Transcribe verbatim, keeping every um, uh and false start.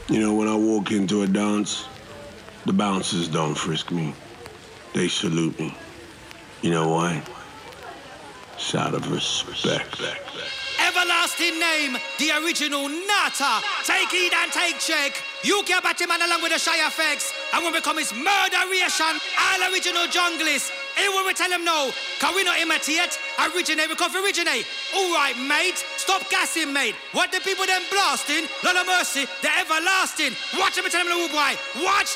You know, when I walk into a dance, the bouncers don't frisk me. They salute me. You know why? It's out of respect. Everlasting name, the original Nata. Take heed and take check. You get back man along with the shy effects. And when we come is murderation, all original junglists. Here when we tell them no, cause we not imitate, originate, we come originate. Alright mate, stop gassing mate. What the people them blasting, Lord of mercy, the everlasting. Watch them tell them the boy. Watch.